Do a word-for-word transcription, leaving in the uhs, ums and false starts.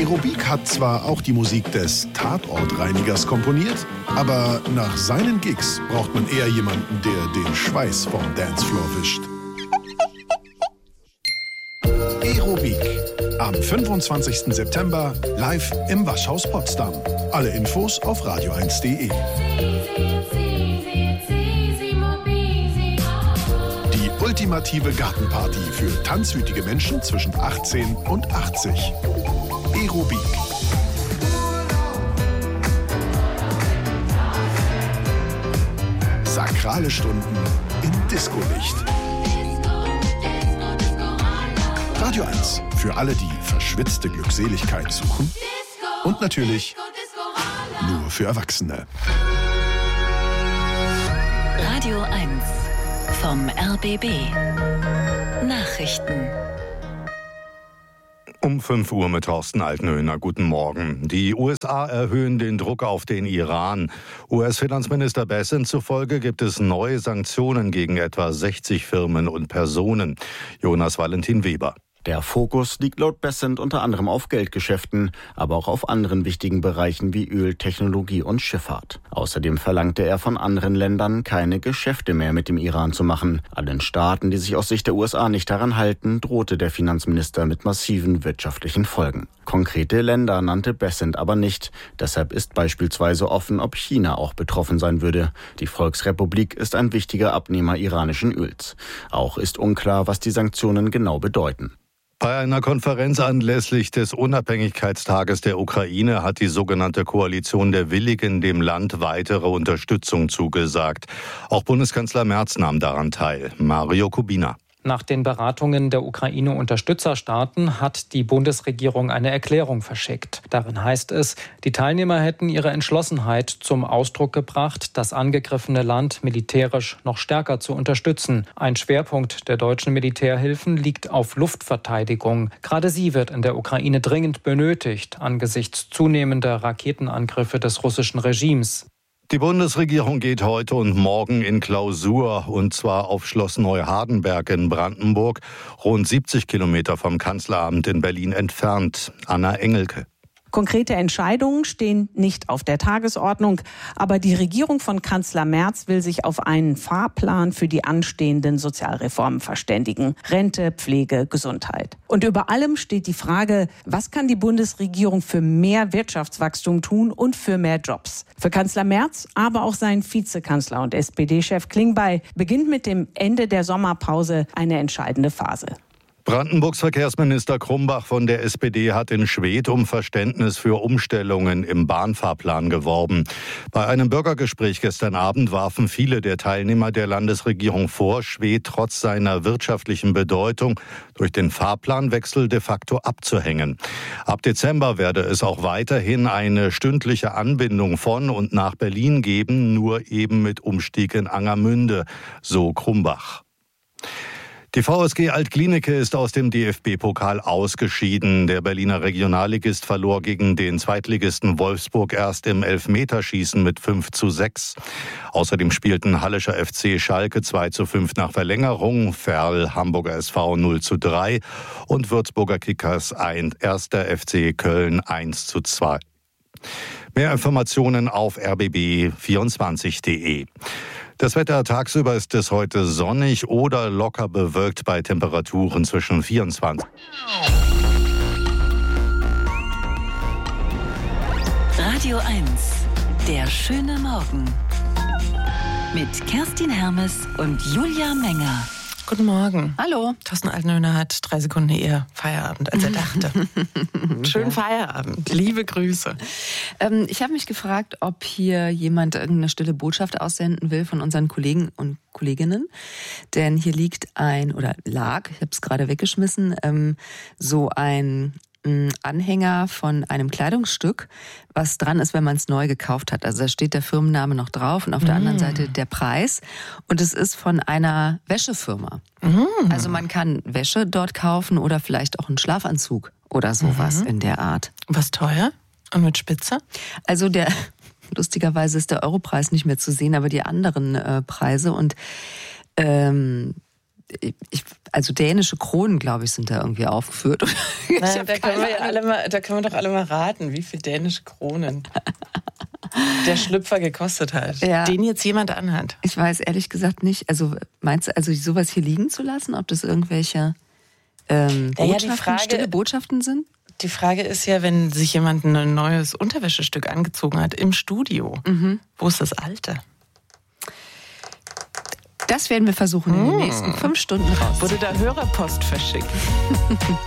Aerobik hat zwar auch die Musik des Tatortreinigers komponiert, aber nach seinen Gigs braucht man eher jemanden, der den Schweiß vom Dancefloor wischt. Aerobik. Am fünfundzwanzigsten September live im Waschhaus Potsdam. Alle Infos auf radio eins punkt de. Die ultimative Gartenparty für tanzwütige Menschen zwischen achtzehn und achtzig. Aerobik. Sakrale Stunden in Disco-Licht. Radio eins für alle, die verschwitzte Glückseligkeit suchen. Und natürlich nur für Erwachsene. Radio eins vom R B B. Nachrichten. Um fünf Uhr mit Thorsten Altenhöhner. Guten Morgen. Die U S A erhöhen den Druck auf den Iran. U S-Finanzminister Bessent zufolge gibt es neue Sanktionen gegen etwa sechzig Firmen und Personen. Jonas Valentin Weber. Der Fokus liegt laut Bessent unter anderem auf Geldgeschäften, aber auch auf anderen wichtigen Bereichen wie Öl, Technologie und Schifffahrt. Außerdem verlangte er von anderen Ländern, keine Geschäfte mehr mit dem Iran zu machen. Allen Staaten, die sich aus Sicht der U S A nicht daran halten, drohte der Finanzminister mit massiven wirtschaftlichen Folgen. Konkrete Länder nannte Bessent aber nicht. Deshalb ist beispielsweise offen, ob China auch betroffen sein würde. Die Volksrepublik ist ein wichtiger Abnehmer iranischen Öls. Auch ist unklar, was die Sanktionen genau bedeuten. Bei einer Konferenz anlässlich des Unabhängigkeitstages der Ukraine hat die sogenannte Koalition der Willigen dem Land weitere Unterstützung zugesagt. Auch Bundeskanzler Merz nahm daran teil. Mario Kubina. Nach den Beratungen der Ukraine-Unterstützerstaaten hat die Bundesregierung eine Erklärung verschickt. Darin heißt es, die Teilnehmer hätten ihre Entschlossenheit zum Ausdruck gebracht, das angegriffene Land militärisch noch stärker zu unterstützen. Ein Schwerpunkt der deutschen Militärhilfen liegt auf Luftverteidigung. Gerade sie wird in der Ukraine dringend benötigt, angesichts zunehmender Raketenangriffe des russischen Regimes. Die Bundesregierung geht heute und morgen in Klausur, und zwar auf Schloss Neuhardenberg in Brandenburg, rund siebzig Kilometer vom Kanzleramt in Berlin entfernt. Anna Engelke. Konkrete Entscheidungen stehen nicht auf der Tagesordnung, aber die Regierung von Kanzler Merz will sich auf einen Fahrplan für die anstehenden Sozialreformen verständigen. Rente, Pflege, Gesundheit. Und über allem steht die Frage, was kann die Bundesregierung für mehr Wirtschaftswachstum tun und für mehr Jobs? Für Kanzler Merz, aber auch sein Vizekanzler und S P D-Chef Klingbeil beginnt mit dem Ende der Sommerpause eine entscheidende Phase. Brandenburgs Verkehrsminister Krumbach von der S P D hat in Schwedt um Verständnis für Umstellungen im Bahnfahrplan geworben. Bei einem Bürgergespräch gestern Abend warfen viele der Teilnehmer der Landesregierung vor, Schwedt trotz seiner wirtschaftlichen Bedeutung durch den Fahrplanwechsel de facto abzuhängen. Ab Dezember werde es auch weiterhin eine stündliche Anbindung von und nach Berlin geben, nur eben mit Umstieg in Angermünde, so Krumbach. Die V S G Alt-Glienicke ist aus dem D F B-Pokal ausgeschieden. Der Berliner Regionalligist verlor gegen den Zweitligisten Wolfsburg erst im Elfmeterschießen mit fünf zu sechs. Außerdem spielten Hallischer F C Schalke zwei zu fünf nach Verlängerung, Verl Hamburger S V null zu drei und Würzburger Kickers erster F C Köln eins zu zwei. Mehr Informationen auf r b b vierundzwanzig punkt de. Das Wetter: tagsüber ist es heute sonnig oder locker bewölkt bei Temperaturen zwischen vierundzwanzig. Radio eins, der schöne Morgen. Mit Kerstin Hermes und Julia Menger. Guten Morgen. Hallo. Thorsten Altenhöhner hat drei Sekunden eher Feierabend, als er dachte. Schönen Feierabend. Liebe Grüße. Ähm, ich habe mich gefragt, ob hier jemand irgendeine stille Botschaft aussenden will von unseren Kollegen und Kolleginnen. Denn hier liegt ein, oder lag, ich habe es gerade weggeschmissen, ähm, so ein Anhänger von einem Kleidungsstück, was dran ist, wenn man es neu gekauft hat. Also da steht der Firmenname noch drauf und auf der mm. anderen Seite der Preis. Und es ist von einer Wäschefirma. Mm. Also man kann Wäsche dort kaufen oder vielleicht auch einen Schlafanzug oder sowas mm. in der Art. Was teuer? Und mit Spitze? Also der, lustigerweise ist der Europreis nicht mehr zu sehen, aber die anderen äh, Preise und ähm, ich, also dänische Kronen, glaube ich, sind da irgendwie aufgeführt. Nein, da, können wir ja alle mal, da können wir doch alle mal raten, wie viel dänische Kronen der Schlüpfer gekostet hat, ja. den jetzt jemand anhat. Ich weiß ehrlich gesagt nicht. Also meinst du, also sowas hier liegen zu lassen, ob das irgendwelche ähm, ja, Botschaften, ja, die Frage, stille Botschaften sind? Die Frage ist ja, wenn sich jemand ein neues Unterwäschestück angezogen hat im Studio, mhm. wo ist das alte? Das werden wir versuchen in den nächsten fünf Stunden raus. Wurde da Hörerpost verschickt?